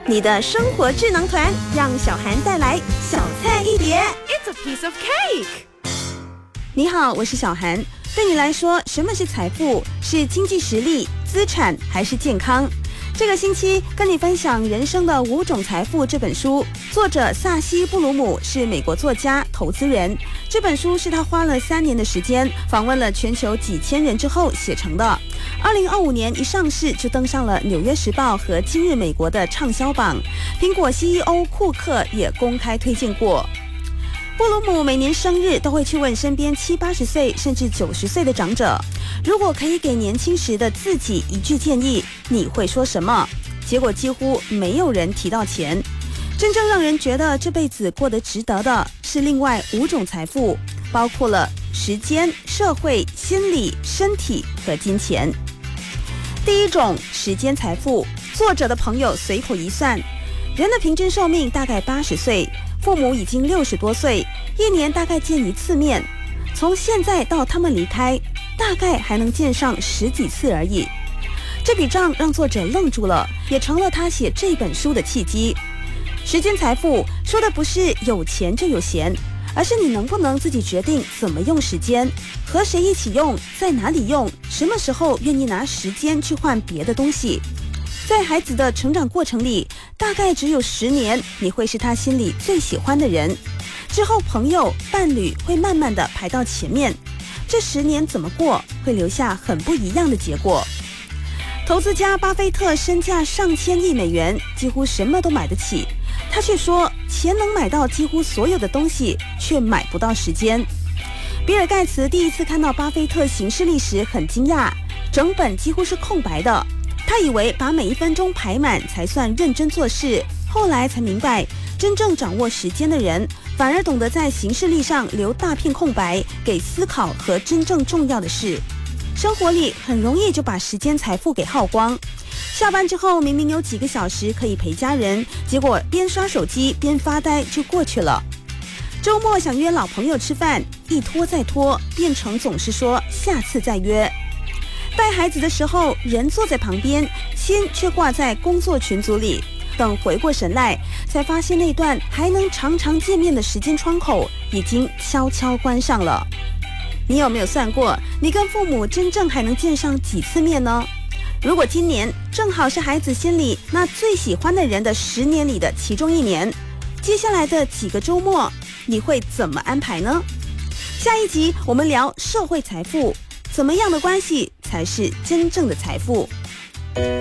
你的生活智囊团，让小涵带来小菜一碟。 It's a piece of cake。 你好，我是小涵。对你来说，什么是财富？是经济实力、资产还是健康？这个星期跟你分享《人生的5种财富》这本书，作者萨西·布鲁姆是美国作家、投资人。这本书是他花了3年的时间，访问了全球几千人之后写成的。2025年一上市就登上了《纽约时报》和《今日美国》的畅销榜。苹果 CEO 库克也公开推荐过。布鲁姆每年生日都会去问身边70、80岁甚至90岁的长者，如果可以给年轻时的自己一句建议，你会说什么？结果几乎没有人提到钱。真正让人觉得这辈子过得值得的是另外5种财富，包括了时间、社会、心理、身体和金钱。第一种，时间财富。作者的朋友随口一算，人的平均寿命大概80岁，父母已经60多岁，一年大概见1次面，从现在到他们离开，大概还能见上10几次而已。这笔账让作者愣住了，也成了他写这本书的契机。时间财富说的不是有钱就有闲，而是你能不能自己决定怎么用时间，和谁一起用，在哪里用，什么时候愿意拿时间去换别的东西。在孩子的成长过程里，大概只有10年，你会是他心里最喜欢的人，之后朋友、伴侣会慢慢的排到前面。这10年怎么过，会留下很不一样的结果。投资家巴菲特身价上千亿美元，几乎什么都买得起，他却说钱能买到几乎所有的东西，却买不到时间。比尔盖茨第一次看到巴菲特行事历时很惊讶，整本几乎是空白的。他以为把每1分钟排满才算认真做事，后来才明白，真正掌握时间的人，反而懂得在行事历上留大片空白，给思考和真正重要的事。生活里很容易就把时间财富给耗光。下班之后明明有几个小时可以陪家人，结果边刷手机边发呆就过去了。周末想约老朋友吃饭，一拖再拖，变成总是说下次再约。带孩子的时候，人坐在旁边，心却挂在工作群组里。等回过神来，才发现那段还能常常见面的时间窗口已经悄悄关上了。你有没有算过，你跟父母真正还能见上几次面呢？如果今年正好是孩子心里那最喜欢的人的10年里的其中1年，接下来的几个周末，你会怎么安排呢？下一集我们聊社会财富，怎么样的关系才是真正的财富？